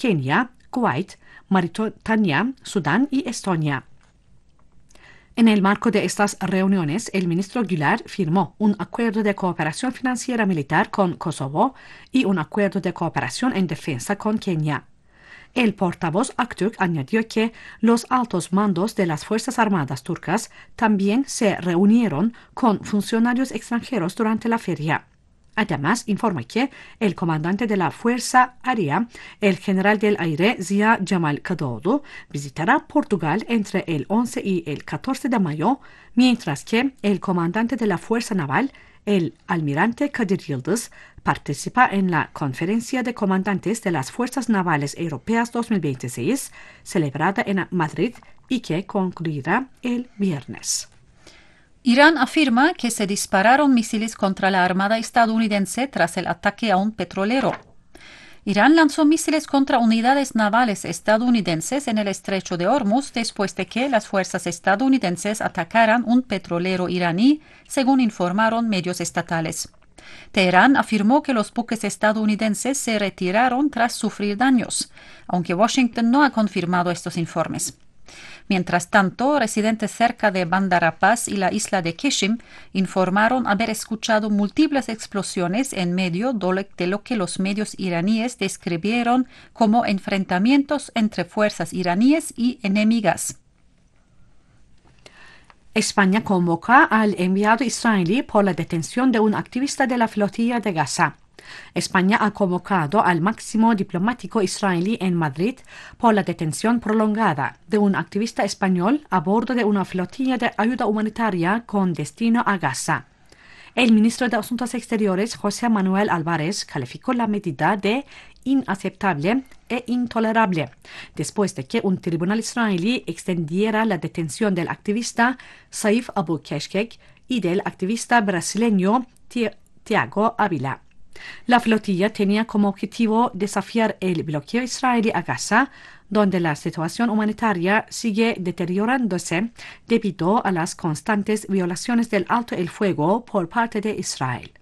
Kenia, Kuwait, Mauritania, Sudán y Estonia. En el marco de estas reuniones, el ministro Güler firmó un acuerdo de cooperación financiera militar con Kosovo y un acuerdo de cooperación en defensa con Kenia. El portavoz Aktürk añadió que los altos mandos de las Fuerzas Armadas turcas también se reunieron con funcionarios extranjeros durante la feria. Además, informa que el comandante de la Fuerza Aérea, el general del aire Ziya Cemal Kadıoğlu, visitará Portugal entre el 11 y el 14 de mayo, mientras que el comandante de la Fuerza Naval, el almirante Kadir Yıldız, participa en la Conferencia de Comandantes de las Fuerzas Navales Europeas 2026, celebrada en Madrid y que concluirá el viernes. Irán afirma que se dispararon misiles contra la Armada estadounidense tras el ataque a un petrolero. Irán lanzó misiles contra unidades navales estadounidenses en el estrecho de Hormuz después de que las fuerzas estadounidenses atacaran un petrolero iraní, según informaron medios estatales. Teherán afirmó que los buques estadounidenses se retiraron tras sufrir daños, aunque Washington no ha confirmado estos informes. Mientras tanto, residentes cerca de Bandar Abbas y la isla de Qeshm informaron haber escuchado múltiples explosiones en medio de lo que los medios iraníes describieron como enfrentamientos entre fuerzas iraníes y enemigas. España convoca al enviado israelí por la detención de un activista de la flotilla de Gaza. España ha convocado al máximo diplomático israelí en Madrid por la detención prolongada de un activista español a bordo de una flotilla de ayuda humanitaria con destino a Gaza. El ministro de Asuntos Exteriores, José Manuel Álvarez, calificó la medida de inaceptable e intolerable, después de que un tribunal israelí extendiera la detención del activista Saif Abu Keshkek y del activista brasileño Tiago Ávila. La flotilla tenía como objetivo desafiar el bloqueo israelí a Gaza, donde la situación humanitaria sigue deteriorándose debido a las constantes violaciones del alto el fuego por parte de Israel.